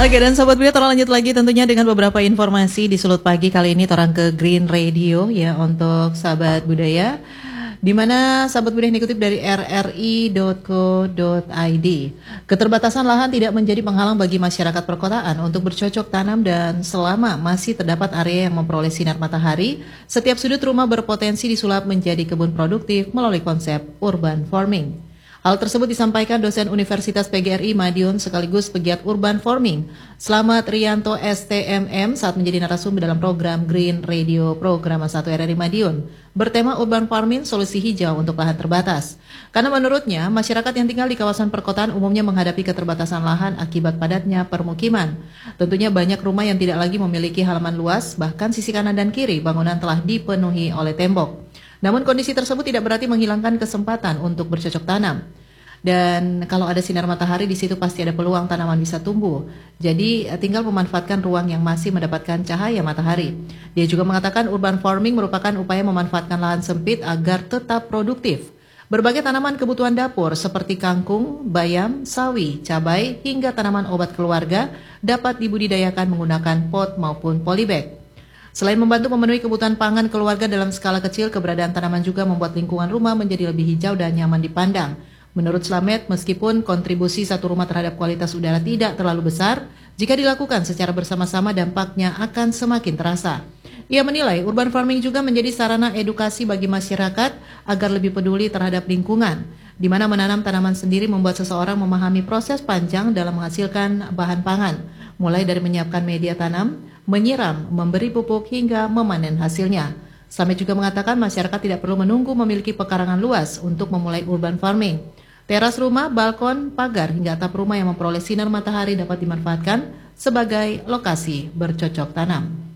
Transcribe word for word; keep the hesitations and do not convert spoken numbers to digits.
Oke, dan Sobat Buya lanjut lagi tentunya dengan beberapa informasi di Sulut Pagi kali ini orang ke Green Radio ya untuk sahabat budaya. Di mana sahabat budaya yang dikutip dari r r i dot co dot i d. Keterbatasan lahan tidak menjadi penghalang bagi masyarakat perkotaan untuk bercocok tanam dan selama masih terdapat area yang memperoleh sinar matahari, setiap sudut rumah berpotensi disulap menjadi kebun produktif melalui konsep urban farming. Hal tersebut disampaikan dosen Universitas P G R I Madiun sekaligus pegiat urban farming Slamet Rianto S T M M saat menjadi narasumber dalam program Green Radio Program satu R R I Madiun bertema urban farming solusi hijau untuk lahan terbatas. Karena menurutnya masyarakat yang tinggal di kawasan perkotaan umumnya menghadapi keterbatasan lahan akibat padatnya permukiman. Tentunya banyak rumah yang tidak lagi memiliki halaman luas, bahkan sisi kanan dan kiri bangunan telah dipenuhi oleh tembok. Namun kondisi tersebut tidak berarti menghilangkan kesempatan untuk bercocok tanam. Dan kalau ada sinar matahari di situ pasti ada peluang tanaman bisa tumbuh. Jadi tinggal memanfaatkan ruang yang masih mendapatkan cahaya matahari. Dia juga mengatakan urban farming merupakan upaya memanfaatkan lahan sempit agar tetap produktif. Berbagai tanaman kebutuhan dapur seperti kangkung, bayam, sawi, cabai, hingga tanaman obat keluarga dapat dibudidayakan menggunakan pot maupun polybag. Selain membantu memenuhi kebutuhan pangan keluarga dalam skala kecil, keberadaan tanaman juga membuat lingkungan rumah menjadi lebih hijau dan nyaman dipandang. Menurut Slamet, meskipun kontribusi satu rumah terhadap kualitas udara tidak terlalu besar, jika dilakukan secara bersama-sama dampaknya akan semakin terasa. Ia menilai urban farming juga menjadi sarana edukasi bagi masyarakat agar lebih peduli terhadap lingkungan, di mana menanam tanaman sendiri membuat seseorang memahami proses panjang dalam menghasilkan bahan pangan, mulai dari menyiapkan media tanam, menyiram, memberi pupuk, hingga memanen hasilnya. Slamet juga mengatakan masyarakat tidak perlu menunggu memiliki pekarangan luas untuk memulai urban farming. Teras rumah, balkon, pagar, hingga atap rumah yang memperoleh sinar matahari dapat dimanfaatkan sebagai lokasi bercocok tanam.